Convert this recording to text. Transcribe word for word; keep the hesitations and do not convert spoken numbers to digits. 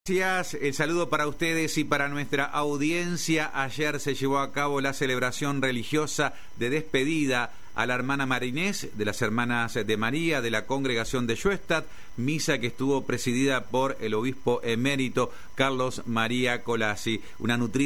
Gracias, el saludo para ustedes y para nuestra audiencia. Ayer se llevó a cabo la celebración religiosa de despedida a la hermana Marinés de las Hermanas de María de la Congregación de Schoenstatt, misa que estuvo presidida por el obispo emérito Carlos María Colassi. Una nutrida